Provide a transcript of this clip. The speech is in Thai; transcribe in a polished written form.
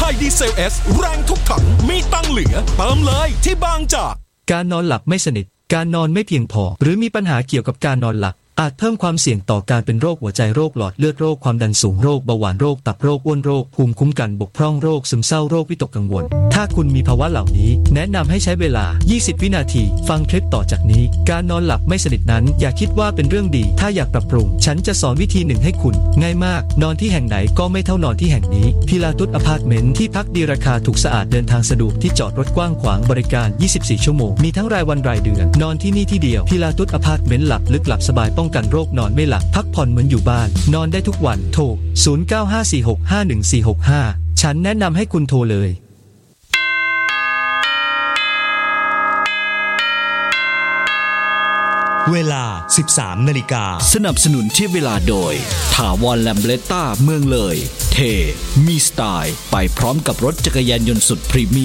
ดีเซล S แรงทุกถังมีตังเหลือเติมเลยที่บางจากการนอนหลับไม่สนิทการนอนไม่เพียงพอหรือมีปัญหาเกี่ยวกับการนอนหลับอาจเพิ่มความเสี่ยงต่อการเป็นโรคหัวใจโรคหลอดเลือดโรคความดันสูงโรคเบาหวานโรคตับโรคอ้วนโรคภูมิคุ้มกันบกพร่องโรคซึมเศร้าโรควิตกกังวลถ้าคุณมีภาวะเหล่านี้แนะนำให้ใช้เวลา20วินาทีฟังคลิปต่อจากนี้การนอนหลับไม่สนิทนั้นอย่าคิดว่าเป็นเรื่องดีถ้าอยากปรับปรุงฉันจะสอนวิธีหนึ่งให้คุณง่ายมากนอนที่แห่งไหนก็ไม่เท่านอนที่แห่งนี้พิลาตุสอพาร์ตเมนต์ที่พักดีราคาถูกสะอาดเดินทางสะดวกที่จอดรถกว้างขวางบริการ24ชั่วโมงมีทั้งรายวันรายเดือนนอนที่นี่ที่เดียวพิลาตุสอพาร์ตเมนต์หลับลึกหลับสบายป้องกันโรคนอนไม่หลับพักผ่อนเหมือนอยู่บ้านนอนได้ทุกวันโทร0954651465ฉันแนะนำให้คุณโทรเลยเวลา 13 นาฬิกาสนับสนุนที่เวลาโดยถาวรแลมเบลต้าเมืองเลยเทมีสไตล์ไปพร้อมกับรถจักรยานยนต์สุดพรีเมี